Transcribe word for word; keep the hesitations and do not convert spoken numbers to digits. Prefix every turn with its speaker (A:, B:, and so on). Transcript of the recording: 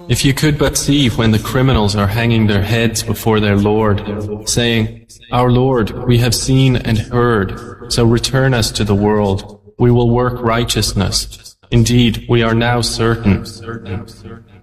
A: If you could but see when the criminals are hanging their heads before their Lord, saying, Our Lord, we have seen and heard, so return us to the world. We will work righteousness. Indeed, we are now certain.